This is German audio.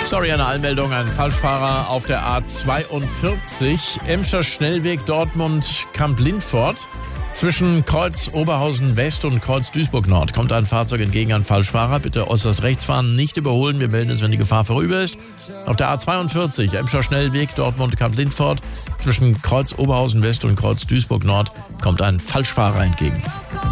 Sorry, eine Anmeldung, ein Falschfahrer auf der A42, Emscher Schnellweg Dortmund, Kamp-Lindfort. Zwischen Kreuz Oberhausen West und Kreuz Duisburg Nord kommt ein Fahrzeug entgegen, ein Falschfahrer. Bitte äußerst rechts fahren, nicht überholen. Wir melden es, wenn die Gefahr vorüber ist. Auf der A42, Emscher Schnellweg Dortmund, Kamp-Lindfort. Zwischen Kreuz Oberhausen West und Kreuz Duisburg Nord kommt ein Falschfahrer entgegen.